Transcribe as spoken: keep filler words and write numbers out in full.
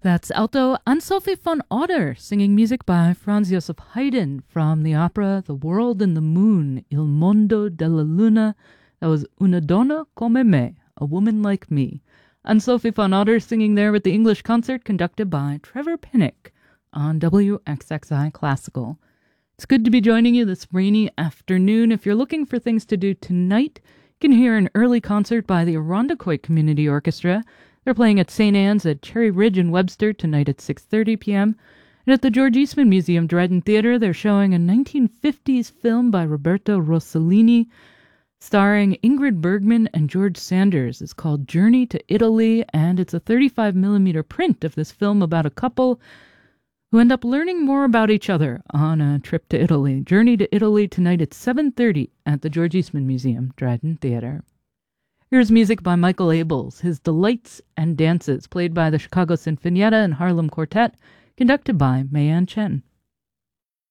That's alto Anne-Sophie von Otter singing music by Franz Joseph Haydn from the opera The World and the Moon, Il Mondo della Luna. That was Una donna come me, a woman like me. Anne-Sophie von Otter singing there with the English concert conducted by Trevor Pinnock on W X X I Classical. It's good to be joining you this rainy afternoon. If you're looking for things to do tonight, you can hear an early concert by the Irondequoit Community Orchestra. They're playing at Saint Anne's at Cherry Ridge in Webster tonight at six thirty p.m. And at the George Eastman Museum Dryden Theater, they're showing a nineteen fifties film by Roberto Rossellini starring Ingrid Bergman and George Sanders. It's called Journey to Italy, and it's a thirty-five millimeter print of this film about a couple who end up learning more about each other on a trip to Italy. Journey to Italy tonight at seven thirty at the George Eastman Museum Dryden Theater. Here's music by Michael Abels, his Delights and Dances, played by the Chicago Sinfonietta and Harlem Quartet, conducted by Mayan Chen.